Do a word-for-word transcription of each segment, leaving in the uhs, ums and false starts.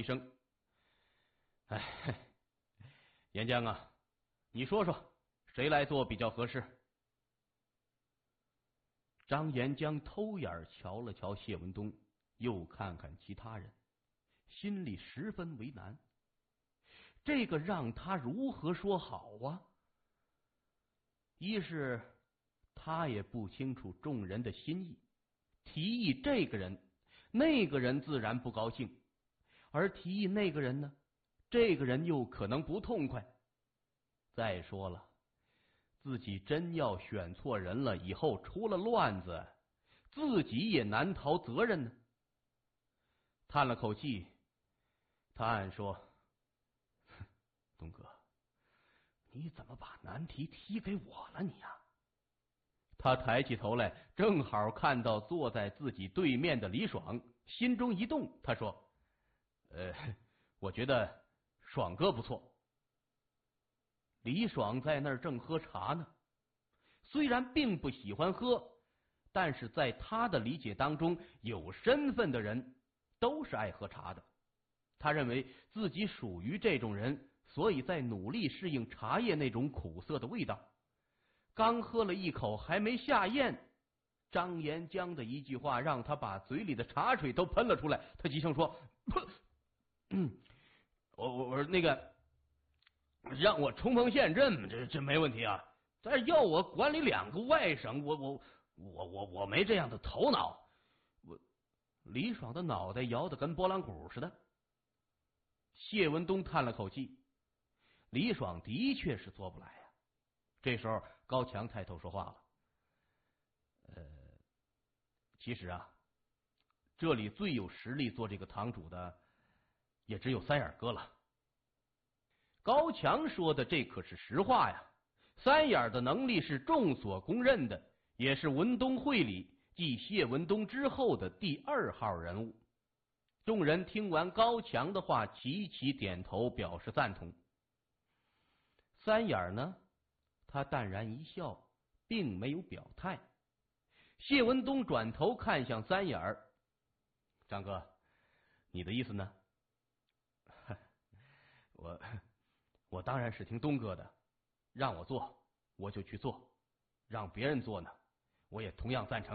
一声：“哎，岩浆啊，你说说，谁来做比较合适？”张岩浆偷眼瞧了瞧谢文东，又看看其他人，心里十分为难。这个让他如何说好啊？一是他也不清楚众人的心意，提议这个人，那个人自然不高兴，而提议那个人呢，这个人又可能不痛快。再说了，自己真要选错人了，以后出了乱子，自己也难逃责任呢。叹了口气，他暗说：“东哥，你怎么把难题踢给我了你呀？”他抬起头来，正好看到坐在自己对面的李爽，心中一动，他说：“呃，我觉得爽哥不错。”李爽在那儿正喝茶呢，虽然并不喜欢喝，但是在他的理解当中，有身份的人都是爱喝茶的。他认为自己属于这种人，所以在努力适应茶叶那种苦涩的味道。刚喝了一口还没下咽，张岩浆的一句话让他把嘴里的茶水都喷了出来。他急声说：“嗯，我我我那个让我冲锋陷阵，这这没问题啊。但是要我管理两个外省，我我我我我没这样的头脑。”我李爽的脑袋摇得跟拨浪鼓似的。谢文东叹了口气，李爽的确是做不来呀、啊。这时候高强抬头说话了：“呃，其实啊，这里最有实力做这个堂主的，也只有三眼哥了。”高强说的这可是实话呀，三眼的能力是众所公认的，也是文东会里继谢文东之后的第二号人物。众人听完高强的话，齐齐点头表示赞同。三眼呢，他淡然一笑，并没有表态。谢文东转头看向三眼儿：“张哥，你的意思呢？”我我当然是听东哥的，让我做我就去做，让别人做呢，我也同样赞成。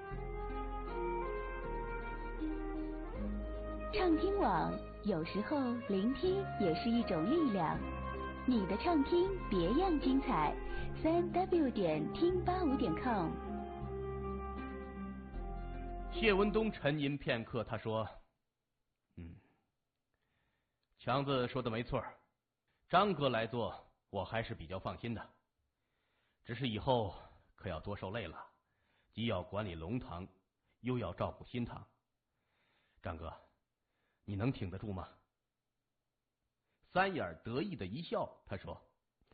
畅听网，有时候聆听也是一种力量。你的畅听别样精彩，三 w 点听八五点 com。 谢文东沉吟片刻，他说：“嗯，强子说的没错，张哥来做，我还是比较放心的。只是以后可要多受累了，既要管理龙堂，又要照顾新堂。张哥，你能挺得住吗？”三眼得意的一笑，他说：“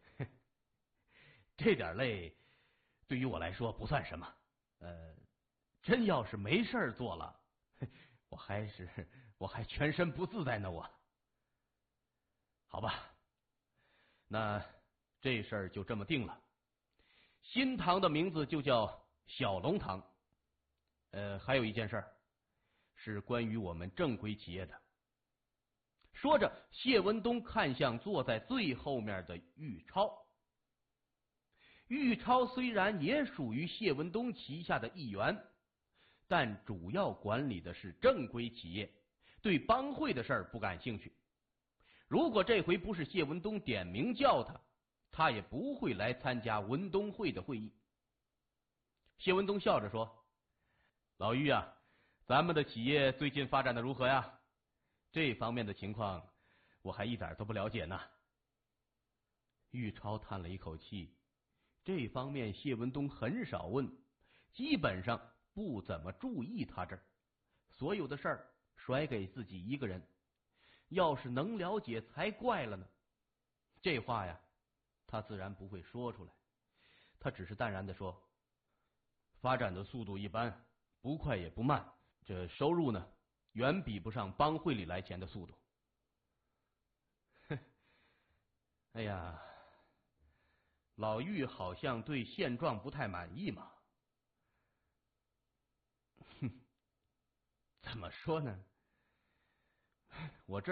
这点累对于我来说不算什么。呃，真要是没事做了，我还是我还全身不自在呢。我，好吧，那这事儿就这么定了。新堂的名字就叫小龙堂。呃，还有一件事儿，是关于我们正规企业的。”说着，谢文东看向坐在最后面的玉超。玉超虽然也属于谢文东旗下的一员，但主要管理的是正规企业，对帮会的事儿不感兴趣。如果这回不是谢文东点名叫他，他也不会来参加文东会的会议。谢文东笑着说：“老玉啊，咱们的企业最近发展的如何呀？这方面的情况我还一点都不了解呢。”玉超叹了一口气，这方面谢文东很少问，基本上不怎么注意他这儿，所有的事儿甩给自己一个人，要是能了解才怪了呢。这话呀，他自然不会说出来，他只是淡然的说：“发展的速度一般，不快也不慢，这收入呢远比不上帮会里来钱的速度。”哼，哎呀，老玉好像对现状不太满意嘛。哼，怎么说呢？我这